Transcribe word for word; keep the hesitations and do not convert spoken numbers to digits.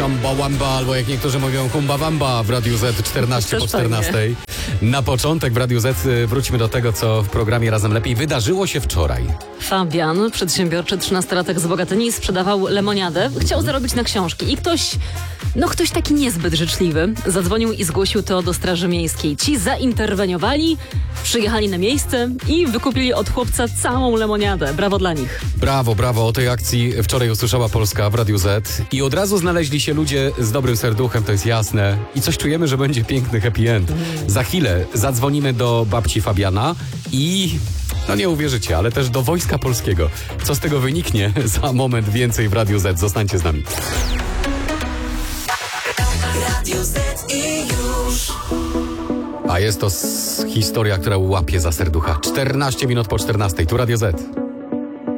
Szamba Wamba, albo jak niektórzy mówią Kumba Wamba w Radiu Z czternaście po czternastej. Na początek w Radiu Z wróćmy do tego, co w programie Razem Lepiej wydarzyło się wczoraj. Fabian, przedsiębiorczy trzynastolatek z Bogatyni, sprzedawał lemoniadę. Chciał zarobić na książki i ktoś, no ktoś taki niezbyt życzliwy, zadzwonił i zgłosił to do Straży Miejskiej. Ci zainterweniowali, przyjechali na miejsce i wykupili od chłopca całą lemoniadę. Brawo dla nich. Brawo, brawo. O tej akcji wczoraj usłyszała Polska w Radiu Z i od razu znaleźli się ludzie z dobrym serduchem, to jest jasne. I coś czujemy, że będzie piękny happy end. Za chwilę zadzwonimy do babci Fabiana i... no nie uwierzycie, ale też do Wojska Polskiego. Co z tego wyniknie? Za moment więcej w Radiu Z. Zostańcie z nami. Radio Z i już. A jest to s- historia, która łapie za serducha. czternaście minut po czternastej. Tu Radio Z.